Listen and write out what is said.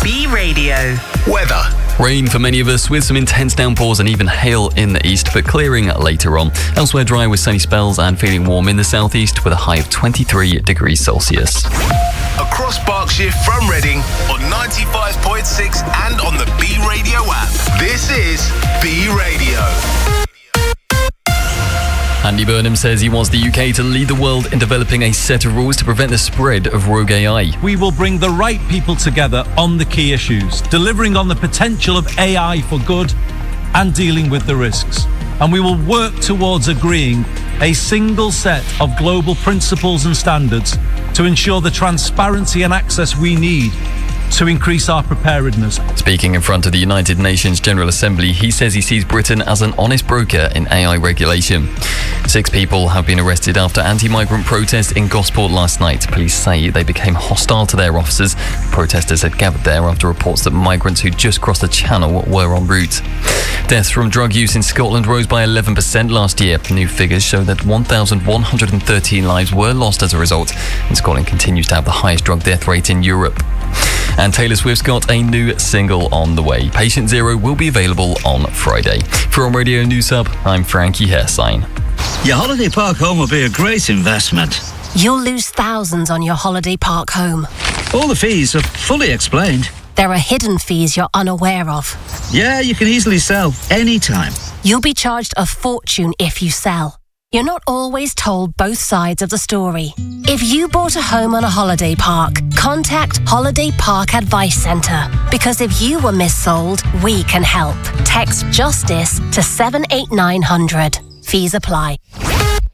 B Radio. Weather. Rain for many of us, with some intense downpours and even hail in the east, but clearing later on. Elsewhere dry with sunny spells and feeling warm in the southeast with a high of 23 degrees Celsius. Across Berkshire from Reading on 95.6 and on the B Radio app. This is B Radio. Andy Burnham says he wants the UK to lead the world in developing a set of rules to prevent the spread of rogue AI. We will bring the right people together on the key issues, delivering on the potential of AI for good and dealing with the risks. And we will work towards agreeing a single set of global principles and standards to ensure the transparency and access we need to increase our preparedness. Speaking in front of the United Nations General Assembly, he says he sees Britain as an honest broker in AI regulation. 6 people have been arrested after anti-migrant protests in Gosport last night. Police say they became hostile to their officers. Protesters had gathered there after reports that migrants who just crossed the channel were en route. Deaths from drug use in Scotland rose by 11% last year. New figures show that 1,113 lives were lost as a result, and Scotland continues to have the highest drug death rate in Europe. And Taylor Swift's got a new single on the way. Patient Zero will be available on Friday. For On Radio News Hub, I'm Frankie Hairsign. Your holiday park home will be a great investment. You'll lose thousands on your holiday park home. All the fees are fully explained. There are hidden fees you're unaware of. Yeah, you can easily sell anytime. You'll be charged a fortune if you sell. You're not always told both sides of the story. If you bought a home on a holiday park, contact Holiday Park Advice Centre. Because if you were missold, we can help. Text JUSTICE to 78900. Fees apply.